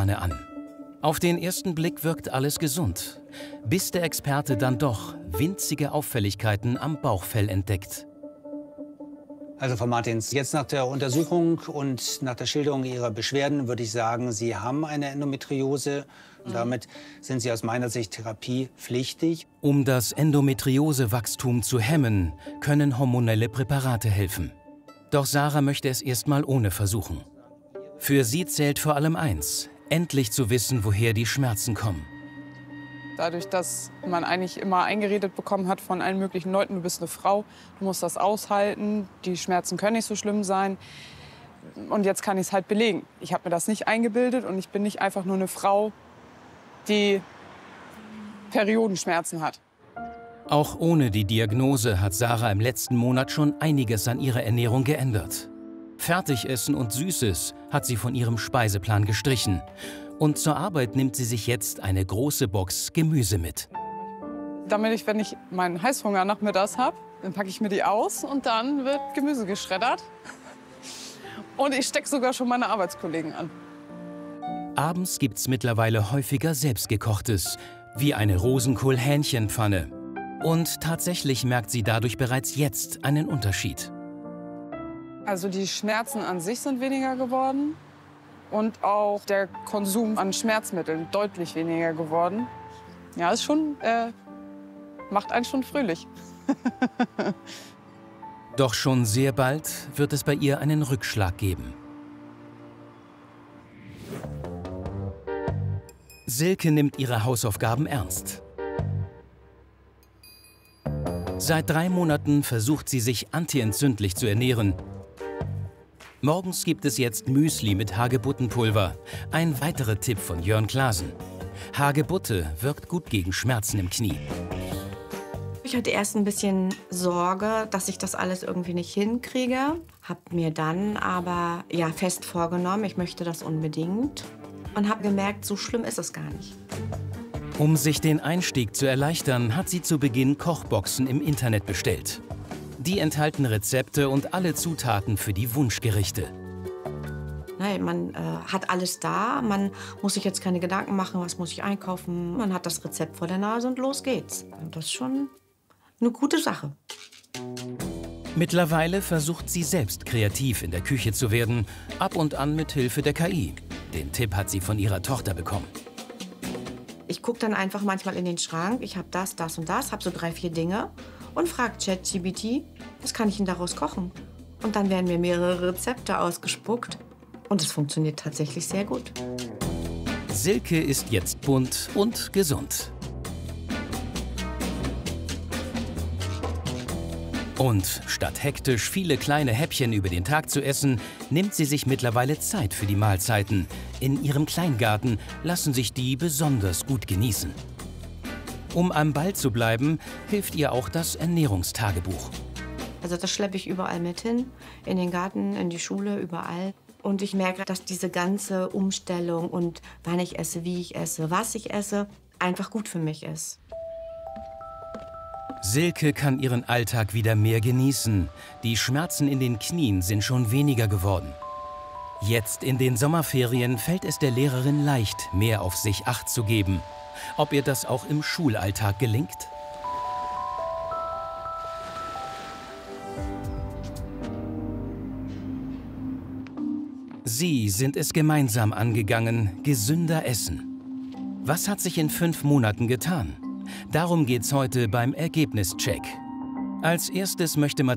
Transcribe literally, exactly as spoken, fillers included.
Babywanne an. Auf den ersten Blick wirkt alles gesund, bis der Experte dann doch winzige Auffälligkeiten am Bauchfell entdeckt. Also Frau Martins, jetzt nach der Untersuchung und nach der Schilderung Ihrer Beschwerden würde ich sagen, Sie haben eine Endometriose. Und damit sind Sie aus meiner Sicht therapiepflichtig. Um das Endometriosewachstum zu hemmen, können hormonelle Präparate helfen. Doch Sarah möchte es erst mal ohne versuchen. Für sie zählt vor allem eins: endlich zu wissen, woher die Schmerzen kommen. Dadurch, dass man eigentlich immer eingeredet bekommen hat von allen möglichen Leuten, du bist eine Frau, du musst das aushalten, die Schmerzen können nicht so schlimm sein. Und jetzt kann ich es halt belegen. Ich habe mir das nicht eingebildet und ich bin nicht einfach nur eine Frau, die Periodenschmerzen hat. Auch ohne die Diagnose hat Sarah im letzten Monat schon einiges an ihrer Ernährung geändert. Fertigessen und Süßes hat sie von ihrem Speiseplan gestrichen. Und zur Arbeit nimmt sie sich jetzt eine große Box Gemüse mit. Damit ich, wenn ich meinen Heißhunger nachmittags habe, dann packe ich mir die aus und dann wird Gemüse geschreddert. Und ich stecke sogar schon meine Arbeitskollegen an. Abends gibt's mittlerweile häufiger selbstgekochtes, wie eine Rosenkohl-Hähnchenpfanne. Und tatsächlich merkt sie dadurch bereits jetzt einen Unterschied. Also die Schmerzen an sich sind weniger geworden. Und auch der Konsum an Schmerzmitteln deutlich weniger geworden. Ja, ist schon, äh, macht einen schon fröhlich. Doch schon sehr bald wird es bei ihr einen Rückschlag geben. Silke nimmt ihre Hausaufgaben ernst. Seit drei Monaten versucht sie, sich antientzündlich zu ernähren. Morgens gibt es jetzt Müsli mit Hagebuttenpulver. Ein weiterer Tipp von Jörn Klaasen. Hagebutte wirkt gut gegen Schmerzen im Knie. Ich hatte erst ein bisschen Sorge, dass ich das alles irgendwie nicht hinkriege. Hab mir dann aber ja, fest vorgenommen, ich möchte das unbedingt. Und habe gemerkt, so schlimm ist es gar nicht. Um sich den Einstieg zu erleichtern, hat sie zu Beginn Kochboxen im Internet bestellt. Die enthalten Rezepte und alle Zutaten für die Wunschgerichte. Nein, man äh, hat alles da, man muss sich jetzt keine Gedanken machen, was muss ich einkaufen. Man hat das Rezept vor der Nase und los geht's. Und das ist schon eine gute Sache. Mittlerweile versucht sie selbst kreativ in der Küche zu werden, ab und an mit Hilfe der K I. Den Tipp hat sie von ihrer Tochter bekommen. Ich gucke dann einfach manchmal in den Schrank, ich habe das, das und das, habe so drei, vier Dinge und frage ChatGPT, was kann ich denn daraus kochen? Und dann werden mir mehrere Rezepte ausgespuckt und es funktioniert tatsächlich sehr gut. Silke ist jetzt bunt und gesund. Und statt hektisch viele kleine Häppchen über den Tag zu essen, nimmt sie sich mittlerweile Zeit für die Mahlzeiten. In ihrem Kleingarten lassen sich die besonders gut genießen. Um am Ball zu bleiben, hilft ihr auch das Ernährungstagebuch. Also das schleppe ich überall mit hin, in den Garten, in die Schule, überall. Und ich merke, dass diese ganze Umstellung und wann ich esse, wie ich esse, was ich esse, einfach gut für mich ist. Silke kann ihren Alltag wieder mehr genießen. Die Schmerzen in den Knien sind schon weniger geworden. Jetzt in den Sommerferien fällt es der Lehrerin leicht, mehr auf sich Acht zu geben. Ob ihr das auch im Schulalltag gelingt? Sie sind es gemeinsam angegangen, gesünder essen. Was hat sich in fünf Monaten getan? Darum geht's heute beim Ergebnischeck. Als erstes möchte man